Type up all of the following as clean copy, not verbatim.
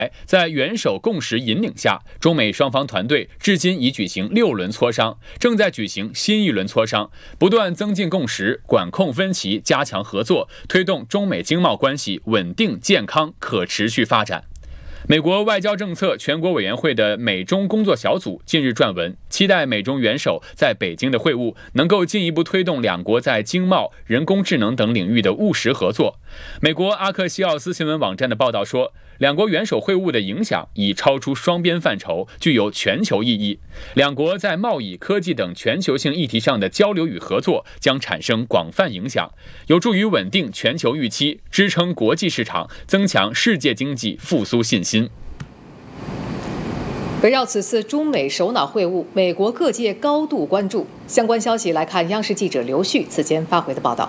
在元首共识引领下，中美双方团队至今已举行6轮磋商，正在举行新一轮磋商，不断增进共识，管控分歧，加强合作，推动中美经贸关系稳定、健康、可持续发展。美国外交政策全国委员会的美中工作小组近日撰文，期待美中元首在北京的会晤能够进一步推动两国在经贸、人工智能等领域的务实合作。美国阿克西奥斯新闻网站的报道说，两国元首会晤的影响已超出双边范畴，具有全球意义。两国在贸易、科技等全球性议题上的交流与合作将产生广泛影响，有助于稳定全球预期，支撑国际市场，增强世界经济复苏信心。 围绕此次中美首脑会晤，美国各界高度关注。相关消息来看，央视记者刘旭此前发回的报道。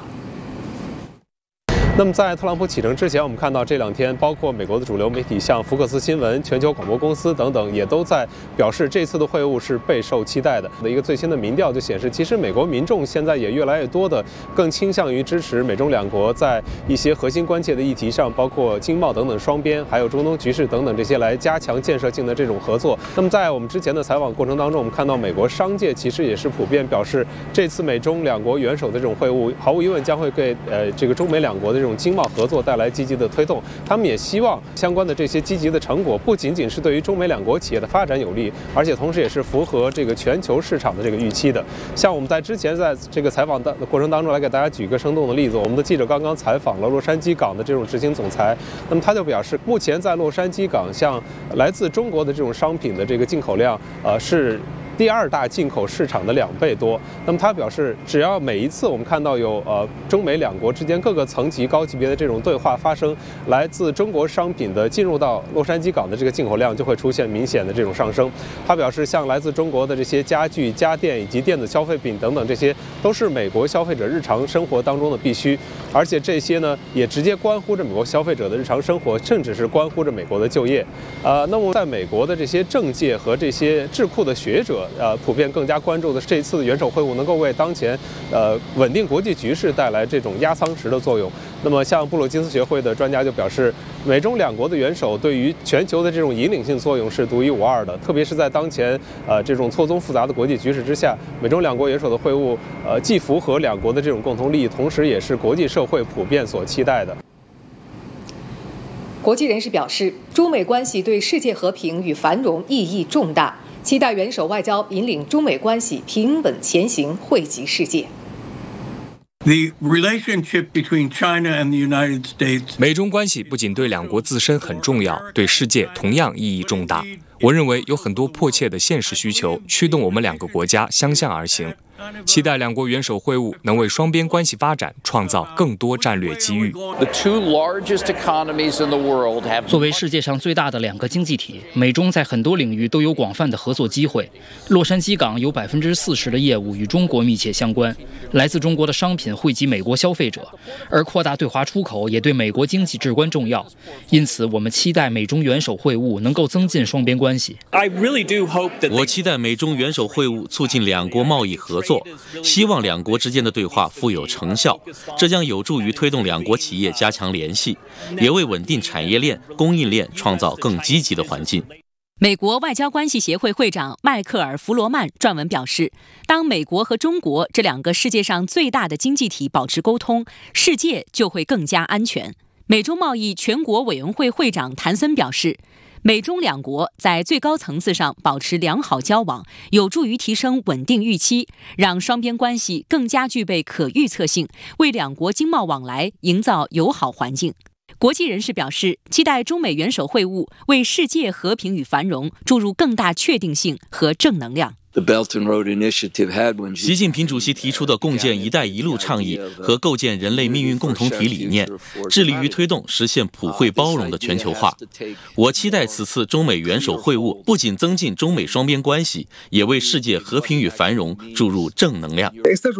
那么在特朗普启程之前，我们看到这2天，包括美国的主流媒体，像福克斯新闻、全球广播公司等等，也都在表示这次的会晤是备受期待的。一个最新的民调就显示，其实美国民众现在也越来越多的更倾向于支持美中两国在一些核心关切的议题上，包括经贸等等双边，还有中东局势等等这些，来加强建设性的这种合作。那么在我们之前的采访过程当中，我们看到美国商界其实也是普遍表示，这次美中两国元首的这种会晤，毫无疑问将会给这个中美两国的这种经贸合作带来积极的推动。他们也希望相关的这些积极的成果不仅仅是对于中美两国企业的发展有利，而且同时也是符合这个全球市场的这个预期的。像我们在之前在这个采访的过程当中，来给大家举一个生动的例子，我们的记者刚刚采访了洛杉矶港的这种执行总裁，那么他就表示，目前在洛杉矶港像来自中国的这种商品的这个进口量，是第2大进口市场的2倍多。那么他表示，只要每一次我们看到有中美两国之间各个层级高级别的这种对话发生，来自中国商品的进入到洛杉矶港的这个进口量就会出现明显的这种上升。他表示，像来自中国的这些家具、家电以及电子消费品等等，这些都是美国消费者日常生活当中的必须，而且这些呢也直接关乎着美国消费者的日常生活，甚至是关乎着美国的就业。那么在美国的这些政界和这些智库的学者，普遍更加关注的这一次的元首会晤能够为当前稳定国际局势带来这种压舱石的作用。那么像布鲁金斯学会的专家就表示，美中两国的元首对于全球的这种引领性作用是独一无二的，特别是在当前这种错综复杂的国际局势之下，美中两国元首的会晤既符合两国的这种共同利益，同时也是国际社会普遍所期待的。 国际人士表示，中美关系对世界和平与繁荣意义重大，期待元首外交引领中美关系平稳前行，惠及世界。 The relationship between China and the United States. 美中关系不仅对两国自身很重要，对世界同样意义重大。我认为有很多迫切的现实需求驱动我们2个国家相向而行，期待两国元首会晤能为双边关系发展创造更多战略机遇。 作为世界上最大的2个经济体，美中在很多领域都有广泛的合作机会。洛杉矶港有40%的业务与中国密切相关，来自中国的商品惠及美国消费者，而扩大对华出口也对美国经济至关重要。因此，我们期待美中元首会晤能够增进双边关系。 我期待美中元首会晤促进2国贸易合作，希望2国之间的对话富有成效，这将有助于推动2国企业加强联系，也为稳定产业链、供应链创造更积极的环境。 美国外交关系协会会长迈克尔·弗罗曼撰文表示，当美国和中国这2个世界上最大的经济体保持沟通，世界就会更加安全。美中贸易全国委员会会长谭森表示，美中2国在最高层次上保持良好交往，有助于提升稳定预期，让双边关系更加具备可预测性，为2国经贸往来营造友好环境。国际人士表示，期待中美元首会晤为世界和平与繁荣注入更大确定性和正能量。 习近平主席提出的共建“一带一路”倡议和构建人类命运共同体理念，致力于推动实现普惠包容的全球化。我期待此次中美元首会晤不仅增进中美双边关系，也为世界和平与繁荣注入正能量。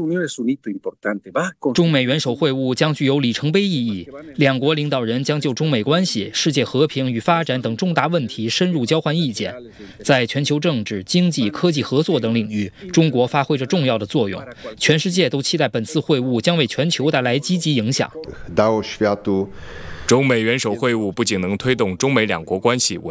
中美元首会晤将具有里程碑意义，2国领导人将就中美关系、世界和平与发展等重大问题深入交换意见。在全球政治、经济、科技合作等领域，中国发挥着重要的作用。全世界都期待本次会晤将为全球带来积极影响。 中美元首会晤不仅能推动中美两国关系稳